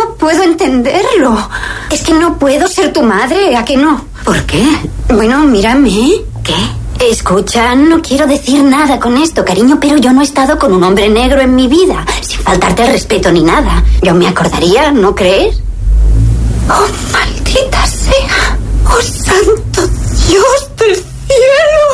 no puedo entenderlo. Es que no puedo ser tu madre, ¿a que no? ¿Por qué? Bueno, mírame. ¿Qué? Escucha, no quiero decir nada con esto, cariño, pero yo no he estado con un hombre negro en mi vida, sin faltarte el respeto ni nada. Yo me acordaría, ¿no crees? Oh, maldita sea. Oh, santo Dios.